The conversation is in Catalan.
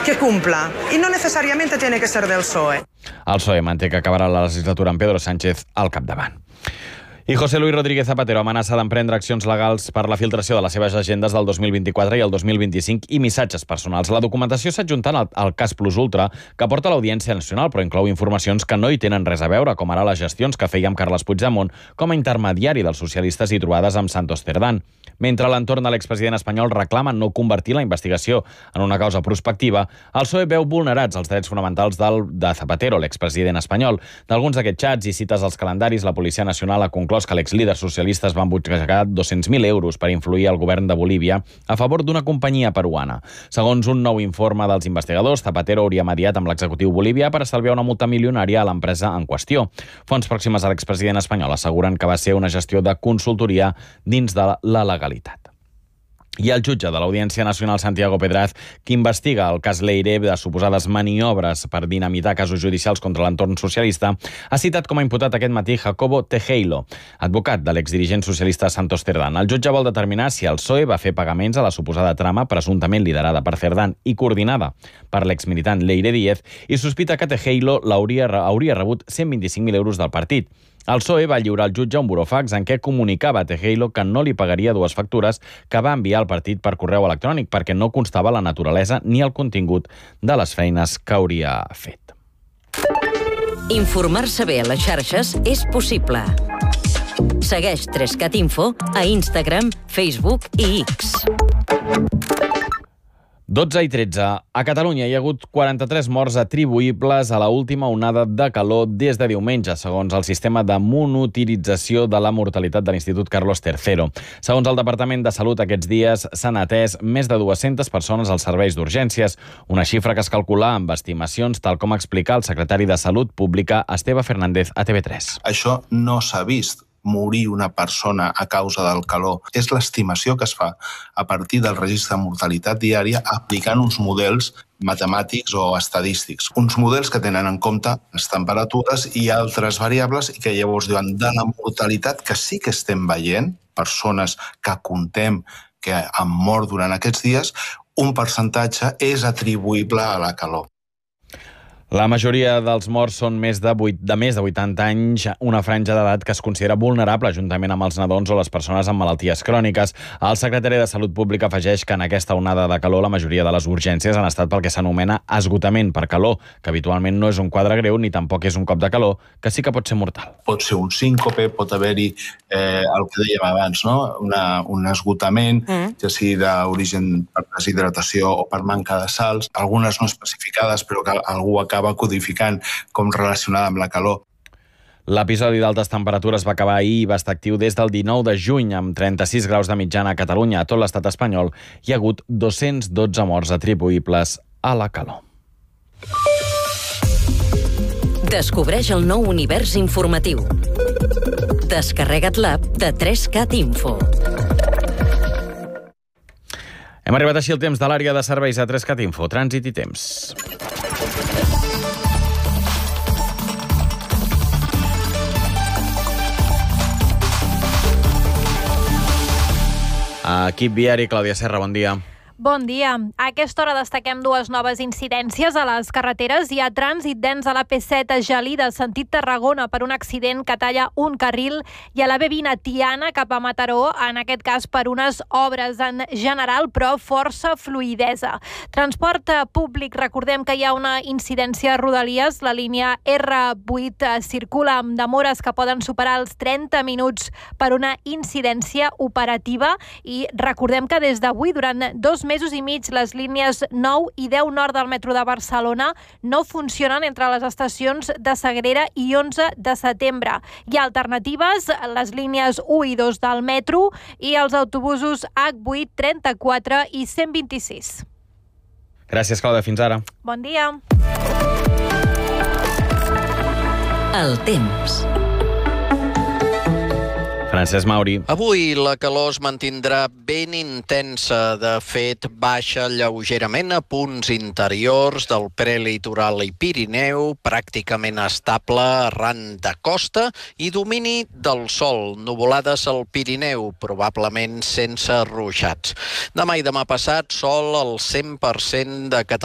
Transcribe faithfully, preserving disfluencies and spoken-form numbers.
que cumpla. Y no necesariamente tiene que ser del P S O E. El P S O E manté que acabarà la legislatura amb Pedro Sánchez al capdavant. I José Luis Rodríguez Zapatero amenaça d'emprendre accions legals per la filtració de les seves agendes del dos mil vint-i-quatre i el dos mil vint-i-cinc i missatges personals. La documentació s'adjunta al, al cas Plus Ultra, que porta a l'Audiència Nacional, però inclou informacions que no hi tenen res a veure, com ara les gestions que feia amb Carles Puigdemont com a intermediari dels socialistes i trobades amb Santos Cerdán. Mentre l'entorn de l'expresident espanyol reclama no convertir la investigació en una causa prospectiva, el P S O E veu vulnerats els drets fonamentals del, de Zapatero, l'expresident espanyol. D'alguns d'aquests xats i cites als calendaris, la Policia Nacional ha conclòs que l'exlíder socialista es va embutxacar dos-cents mil euros per influir al govern de Bolívia a favor d'una companyia peruana. Segons un nou informe dels investigadors, Zapatero hauria mediat amb l'executiu bolivià per estalviar una multa milionària a l'empresa en qüestió. Fonts pròximes a l'expresident espanyol asseguren que va ser una gestió de consultoria dins de la legalitat. I el jutge de l'Audiència Nacional, Santiago Pedraz, que investiga el cas Leire de suposades maniobres per dinamitar casos judicials contra l'entorn socialista, ha citat com a imputat aquest matí Jacobo Tejero, advocat de l'exdirigent socialista Santos Cerdán. El jutge vol determinar si el P S O E va fer pagaments a la suposada trama presumptament liderada per Cerdán i coordinada per l'exmilitant Leire Díez i sospita que Tejero l'hauria hauria rebut cent vint-i-cinc mil euros del partit. El P S O E va lliurar al jutge un burofax en què comunicava a Tejero que no li pagaria dues factures que va enviar al partit per correu electrònic perquè no constava la naturalesa ni el contingut de les feines que hauria fet. Informar-se bé a les xarxes és possible. Segueix trescat Info a Instagram, Facebook i X. dotze i tretze. A Catalunya hi ha hagut quaranta-tres morts atribuïbles a la última onada de calor des de diumenge, segons el sistema de monitorització de la mortalitat de l'Institut Carlos tercero. Segons el Departament de Salut, aquests dies s'han atès més de dues-centes persones als serveis d'urgències, una xifra que es calcula amb estimacions, tal com explica el secretari de Salut Pública, Esteve Fernández, a T V tres. Això no s'ha vist. Morir una persona a causa del calor. És l'estimació que es fa a partir del registre de mortalitat diària aplicant uns models matemàtics o estadístics. Uns models que tenen en compte les temperatures i altres variables i que llavors diuen de la mortalitat que sí que estem veient, persones que contem que han mort durant aquests dies, un percentatge és atribuïble a la calor. La majoria dels morts són més de, vuit, de més de vuitanta anys, una franja d'edat que es considera vulnerable juntament amb els nadons o les persones amb malalties cròniques. El secretari de Salut Pública afegeix que en aquesta onada de calor la majoria de les urgències han estat pel que s'anomena esgotament per calor, que habitualment no és un quadre greu ni tampoc és un cop de calor, que sí que pot ser mortal. Pot ser un síncope, pot haver-hi eh, el que dèiem abans, no? Una, un esgotament, mm. ja sigui d'origen per deshidratació o per manca de sals, algunes no especificades però que algú acaba acaba codificant com relacionada amb la calor. L'episodi d'altes temperatures va acabar ahir i va estar actiu des del dinou de juny, amb trenta-sis graus de mitjana a Catalunya. A tot l'estat espanyol hi ha hagut dos-cents dotze morts atribuïbles a la calor. Descobreix el nou univers informatiu. Descarrega't l'app de trescat Info. Hem arribat així al temps de l'àrea de serveis a trescat Info, trànsit i temps. Equip viari, Clàudia Serra, bon dia. Bon dia. A aquesta hora destaquem dues noves incidències a les carreteres. Hi ha trànsit dens a la P set a Gelida, sentit Tarragona, per un accident que talla un carril, i a la B vint a Tiana cap a Mataró, en aquest cas per unes obres en general, però força fluïdesa. Transport públic, recordem que hi ha una incidència a Rodalies. La línia R vuit circula amb demores que poden superar els trenta minuts per una incidència operativa, i recordem que des d'avui, durant dos mesos i mig, les línies nou i deu nord del metro de Barcelona no funcionen entre les estacions de Sagrera i onze de setembre. Hi ha alternatives, les línies u i dos del metro i els autobusos H vuit, trenta-quatre i cent vint-i-sis. Gràcies, Clàudia. Fins ara. Bon dia. El temps. Francesc Mauri. Avui la calor es mantindrà ben intensa. De fet, baixa lleugerament a punts interiors del prelitoral i Pirineu, pràcticament estable arran de costa i domini del sol. Nuvolades al Pirineu, probablement sense ruixats. Demà i demà passat, sol al cent per cent de Catalunya.